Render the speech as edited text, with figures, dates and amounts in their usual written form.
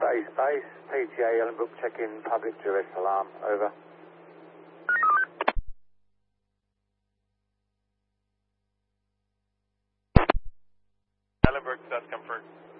Base Base, PTA Ellenbrook, check-in, public duress alarm, over. Ellenbrook, that's confirmed.